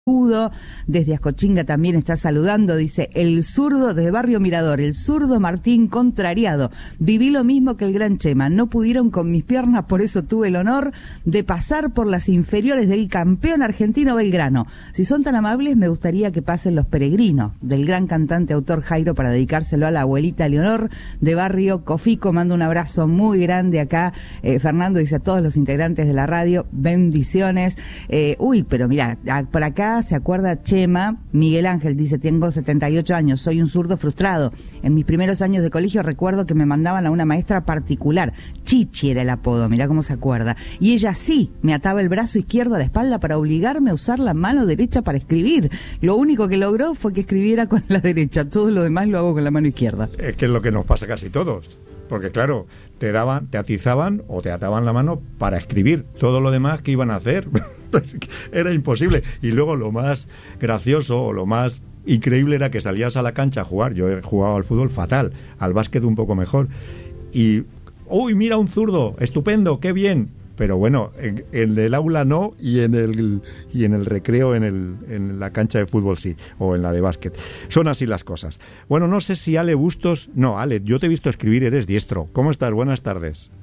Desde Ascochinga también está saludando, dice el zurdo de Barrio Mirador, el zurdo Martín contrariado. Viví lo mismo que el gran Chema, no pudieron con mis piernas, por eso tuve el honor de pasar por las inferiores del campeón argentino Belgrano. Si son tan amables, me gustaría que pasen Los Peregrinos, del gran cantante autor Jairo, para dedicárselo a la abuelita Leonor de Barrio Cofico. Mando un abrazo muy grande acá. Fernando dice a todos los integrantes de la radio, bendiciones. Pero mira, por acá se acuerda Chema. Miguel Ángel dice, tengo 78 años, soy un zurdo frustrado. En mis primeros años de colegio recuerdo que me mandaban a una maestra particular, Chichi era el apodo, mirá cómo se acuerda, y ella sí me ataba el brazo izquierdo a la espalda para obligarme a usar la mano derecha para escribir. Lo único que logró fue que escribiera con la derecha, todo lo demás lo hago con la mano izquierda. Es que es lo que nos pasa casi todos, porque claro, te atizaban o te ataban la mano para escribir, todo lo demás que iban a hacer era imposible. Y luego lo más gracioso o lo más increíble era que salías a la cancha a jugar. Yo he jugado al fútbol fatal, al básquet un poco mejor, y ¡uy, mira un zurdo! ¡Estupendo! ¡Qué bien! Pero bueno, en el aula no, y en el recreo en la cancha de fútbol sí, o en la de básquet. Son así las cosas. Bueno, no sé si Ale Bustos... No, Ale, yo te he visto escribir, eres diestro. ¿Cómo estás? Buenas tardes.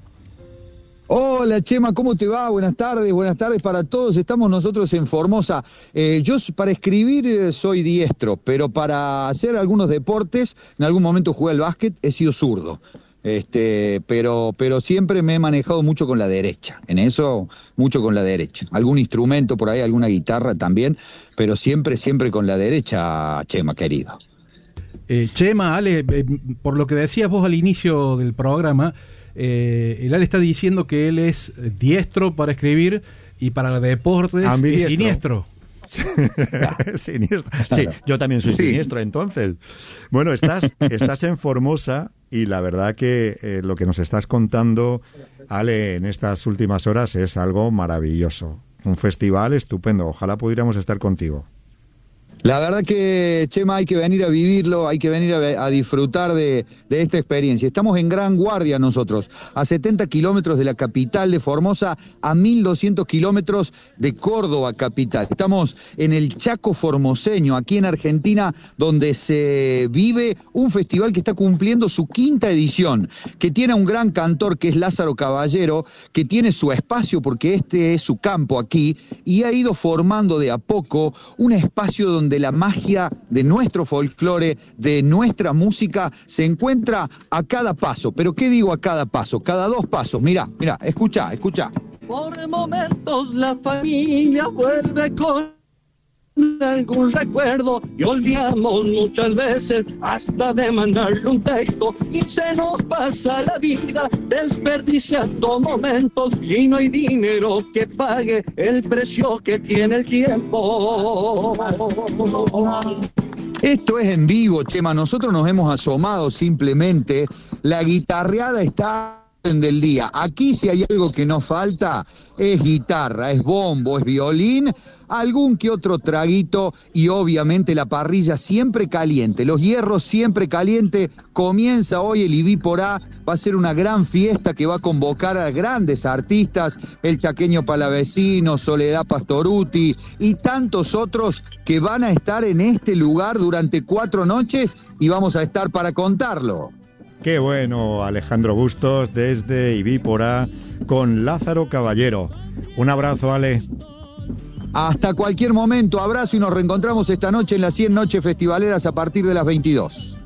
Hola Chema, ¿cómo te va? Buenas tardes para todos. Estamos nosotros en Formosa. Yo para escribir soy diestro, pero para hacer algunos deportes, en algún momento jugué al básquet, he sido zurdo. Pero siempre me he manejado mucho con la derecha. En eso, mucho con la derecha. Algún instrumento por ahí, alguna guitarra también, pero siempre con la derecha, Chema, querido. Chema, Ale, por lo que decías vos al inicio del programa, el Ale está diciendo que él es diestro para escribir y para deportes es siniestro. Siniestro. Sí, yo también soy siniestro, entonces. Bueno, estás en Formosa y la verdad que lo que nos estás contando, Ale, en estas últimas horas es algo maravilloso. Un festival estupendo. Ojalá pudiéramos estar contigo. La verdad que, Chema, hay que venir a vivirlo, hay que venir a disfrutar de esta experiencia. Estamos en Gran Guardia nosotros, a 70 kilómetros de la capital de Formosa, a 1.200 kilómetros de Córdoba capital. Estamos en el Chaco formoseño, aquí en Argentina, donde se vive un festival que está cumpliendo su 5ª edición, que tiene un gran cantor que es Lázaro Caballero, que tiene su espacio porque este es su campo aquí, y ha ido formando de a poco un espacio donde la magia de nuestro folclore, de nuestra música, se encuentra a cada paso. ¿Pero qué digo a cada paso? Cada 2 pasos. Mirá, escuchá. Por momentos la familia vuelve con algún recuerdo y olvidamos muchas veces hasta de mandarle un texto y se nos pasa la vida desperdiciando momentos y no hay dinero que pague el precio que tiene el tiempo. Esto es en vivo, Chema, nosotros nos hemos asomado simplemente, la guitarreada está del día. Aquí si hay algo que no falta es guitarra, es bombo, es violín, algún que otro traguito y obviamente la parrilla siempre caliente, los hierros siempre caliente. Comienza hoy el Ibí por A, va a ser una gran fiesta que va a convocar a grandes artistas, el Chaqueño Palavecino, Soledad Pastoruti y tantos otros que van a estar en este lugar durante 4 noches y vamos a estar para contarlo. Qué bueno, Alejandro Bustos, desde Ibípora, con Lázaro Caballero. Un abrazo, Ale. Hasta cualquier momento, abrazo y nos reencontramos esta noche en las 100 noches festivaleras a partir de las 22.